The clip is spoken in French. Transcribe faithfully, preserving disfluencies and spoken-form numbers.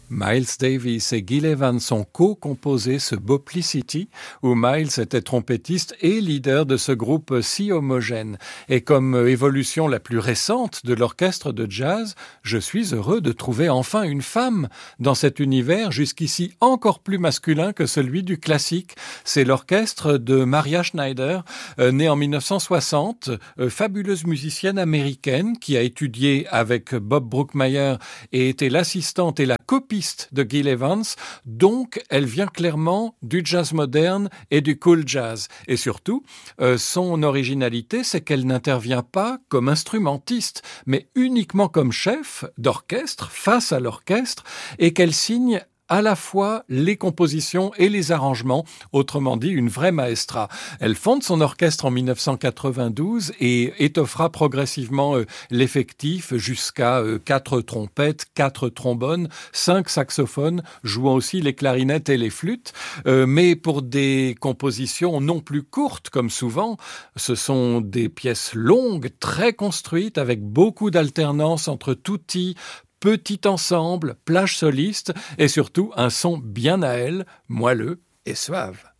Miles Davis et Gil Evans ont co-composé ce Boplicity, où Miles était trompettiste et leader de ce groupe si homogène. Et comme évolution la plus récente de l'orchestre de jazz, je suis heureux de trouver enfin une femme dans cet univers jusqu'ici encore plus masculin que celui du classique. C'est l'orchestre de Maria Schneider, euh, née en mille neuf cent soixante, euh, fabuleuse musicienne américaine qui a étudié avec Bob Brookmeyer et était l'assistante et la copiste de Gil Evans, donc elle vient clairement du jazz moderne et du cool jazz. Et surtout, euh, son originalité, c'est qu'elle n'intervient pas comme instrumentiste, mais uniquement comme chef d'orchestre face à l'orchestre, et qu'elle signe à la fois les compositions et les arrangements, autrement dit une vraie maestra. Elle fonde son orchestre en mille neuf cent quatre-vingt-douze et étoffera progressivement euh, l'effectif jusqu'à euh, quatre trompettes, quatre trombones, cinq saxophones, jouant aussi les clarinettes et les flûtes. Euh, mais pour des compositions non plus courtes comme souvent, ce sont des pièces longues, très construites, avec beaucoup d'alternance entre tutti, petit ensemble, plage soliste et surtout un son bien à elle, moelleux et suave.